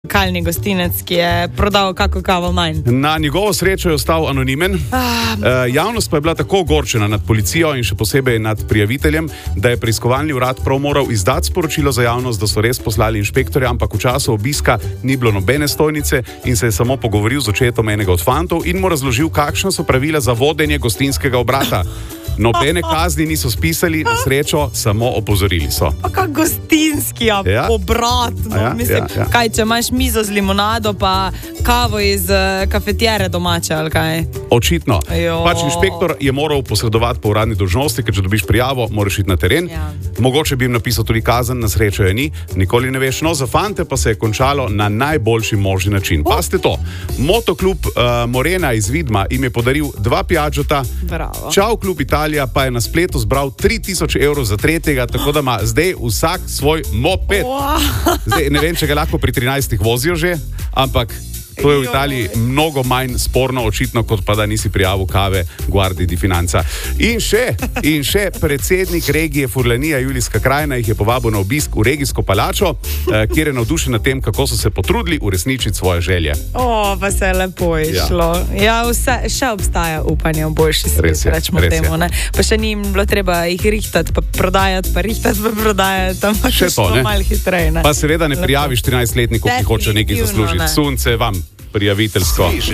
lokalni gostinec, ki je prodal kako kavo manj. Na njegovo srečo je ostal anonimen. Javnost pa je bila tako ogorčena nad policijo in še posebej nad prijaviteljem, da je preiskovalni urad prav moral izdati sporočilo za javnost, da so res poslali inšpektorja, ampak v času obiska ni bilo nobene stojnice in se je samo pogovoril z očetom enega od fantov in mu razložil, kakšna so pravila za vodenje gostinskega obrata. Nobene kazni niso spisali, na srečo samo opozorili so. Pa kak gostinski obrat. Mislim, kaj, če imaš mizo z limonado, pa kavo iz kafetjere domače, ali kaj? Očitno. Pač inšpektor je moral posredovati po uradni dolžnosti, ker če dobiš prijavo, moraš iti na teren. Mogoče bi jim napisal tudi kazen, na srečo je ni, nikoli ne veš. No, za fante pa se je končalo na najboljši možni način. Pazite to, motoklub Morena iz Vidma jim je podaril 2 pijačota. Čau klub Italija pa je na spletu zbral 3000 evrov za tretjega, tako da ima zdaj vsak svoj moped. Zdaj, ne vem, če ga lahko pri 13 vozijo že, ampak to je v Italiji mnogo manj sporno očitno, kot pa da nisi prijavil kave Guardi di Finanza. In še predsednik regije Furlanija Julijska krajina jih je povabil na obisk v regijsko palačo, kjer je navdušen nad tem, kako so se potrudili uresničiti svoje želje. Pa se je lepo išlo. Še obstaja upanje v boljši svet, rečemo temu. Pa še ni jim bilo treba jih rihtati, pa prodajati, pa prodajati, ampak še to, malo hitreje. Pa seveda ne prijaviš 13-letnikov, ki hoče nekaj zaslužiti. Sunce vam prijaviteljsko.